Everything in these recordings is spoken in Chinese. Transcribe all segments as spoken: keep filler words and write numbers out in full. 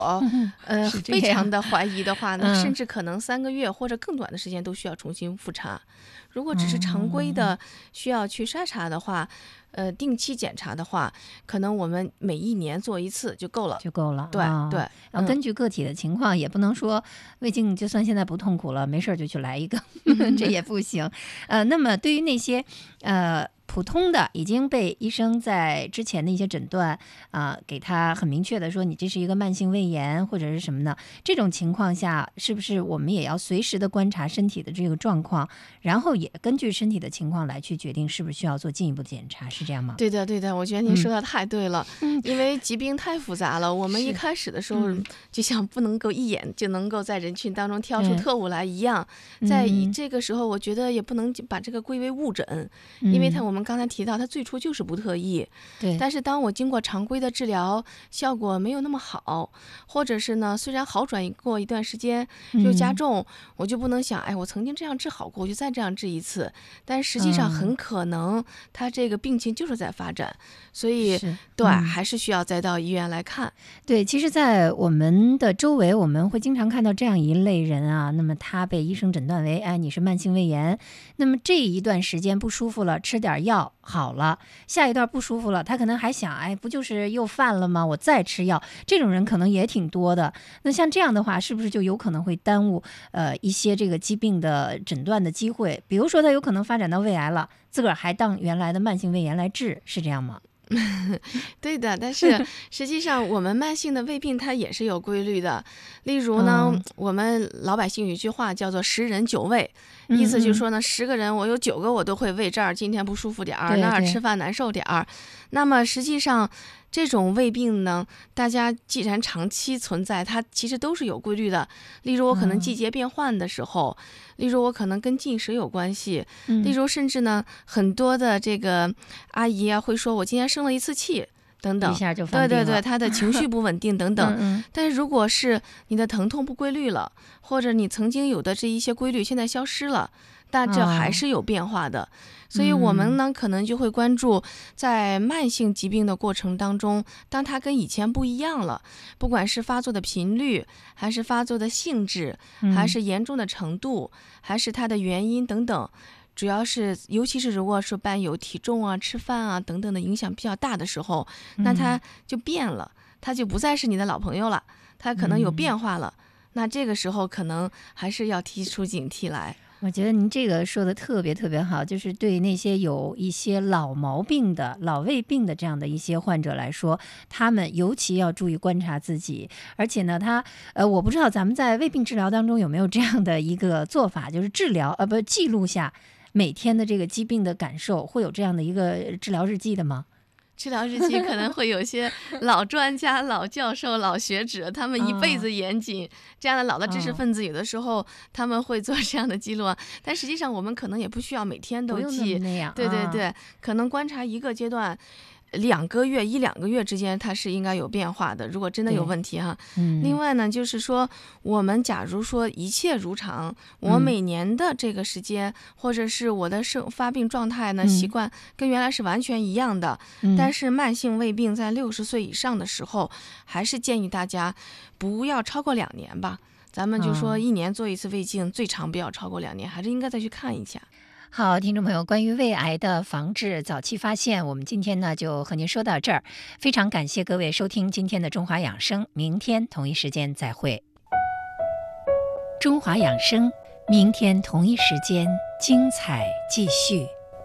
嗯、 呃非常的怀疑的话呢、 嗯、 甚至可能三个月或者更短的时间都需要重新复查。如果只是常规的需要去筛查的话、嗯、呃，定期检查的话，可能我们每一年做一次就够了， 就够了。 对、 哦、 对。 然后根据个体的情况、嗯，也不能说胃镜就算现在不痛苦了，没事就去来一个，这也不行。呃，那么对于那些呃。普通的已经被医生在之前的一些诊断啊、呃，给他很明确的说你这是一个慢性胃炎或者是什么呢？这种情况下，是不是我们也要随时的观察身体的这个状况，然后也根据身体的情况来去决定是不是需要做进一步的检查，是这样吗？ 对的，对的，我觉得您说的太对了，嗯、因为疾病太复杂了。我们一开始的时候就像不能够一眼就能够在人群当中挑出特务来一样，在这个时候，我觉得也不能把这个归为误诊，嗯、因为它我们刚才提到，它最初就是不特异。 对。 但是当我经过常规的治疗，效果没有那么好，或者是呢，虽然好转过一段时间又加重，嗯、我就不能想，哎，我曾经这样治好过，我就再这样治一次。但实际上很可能它这个病情就是在发展，所以对、嗯，还是需要再到医院来看。 对，其实，在我们的周围，我们会经常看到这样一类人啊。那么他被医生诊断为，哎，你是慢性胃炎。那么这一段时间不舒服了，吃点药好了，下一段不舒服了，他可能还想，哎，不就是又犯了吗？我再吃药。这种人可能也挺多的。那像这样的话，是不是就有可能会耽误呃一些这个疾病的诊断的机会？比如说，他有可能发展到胃癌了，自个儿还当原来的慢性胃炎来治，是这样吗？ 对的，但是实际上我们慢性的胃病它也是有规律的。例如呢、嗯、我们老百姓有一句话叫做十人九胃，意思就是说呢，十个人我有九个我都会胃这儿今天不舒服点儿，那儿吃饭难受点儿。那么实际上这种胃病呢，大家既然长期存在，它其实都是有规律的。例如我可能季节变换的时候、嗯、例如我可能跟进食有关系、嗯、例如甚至呢很多的这个阿姨啊会说我今天生了一次气等等， 一下就犯病了， 对对对，他的情绪不稳定等等。嗯嗯，但是如果是你的疼痛不规律了，或者你曾经有的这一些规律现在消失了，但这还是有变化的。哦、所以我们呢、嗯、可能就会关注在慢性疾病的过程当中，当它跟以前不一样了，不管是发作的频率，还是发作的性质，还是严重的程度，还是它的原因等等。主要是尤其是如果说伴有体重啊、吃饭啊等等的影响比较大的时候，那它就变了，它就不再是你的老朋友了，它可能有变化了、嗯、那这个时候可能还是要提出警惕来。 我觉得您这个说的特别特别好，就是对那些有一些老毛病的老胃病的这样的一些患者来说，他们尤其要注意观察自己。而且呢，他呃，我不知道咱们在胃病治疗当中有没有这样的一个做法，就是治疗呃不记录下每天的这个疾病的感受，会有这样的一个治疗日记的吗？ 治疗日记可能会有些老专家、老教授、老学者，他们一辈子严谨，哦、这样的老的知识分子，有的时候他们会做这样的记录啊。但实际上，我们可能也不需要每天都记， 那样对对对，啊、可能观察一个阶段。两个月一两个月之间它是应该有变化的，如果真的有问题哈、嗯、另外呢就是说我们假如说一切如常，我每年的这个时间、嗯、或者是我的生发病状态呢、嗯、习惯跟原来是完全一样的、嗯、但是慢性胃病在六十岁以上的时候，还是建议大家不要超过两年吧，咱们就说一年做一次胃镜、嗯、最长不要超过两年，还是应该再去看一下。 好，听众朋友，关于胃癌的防治、早期发现，我们今天呢就和您说到这儿。非常感谢各位收听今天的中华养生，明天同一时间再会。中华养生，明天同一时间精彩继续。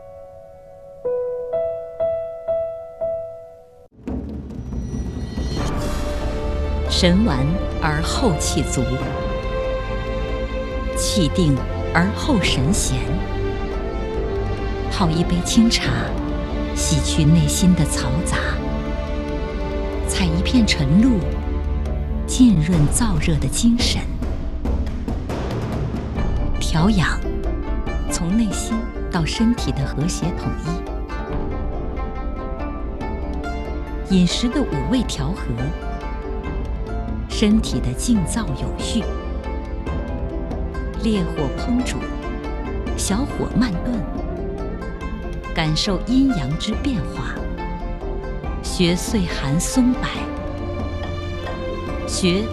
神完而后气足，气定而后神闲。泡一杯清茶，洗去内心的嘈杂；采一片晨露，浸润燥热的精神。调养，从内心到身体的和谐统一；饮食的五味调和，身体的静躁有序。烈火烹煮，小火慢炖。感受阴阳之变化，学岁寒松柏，学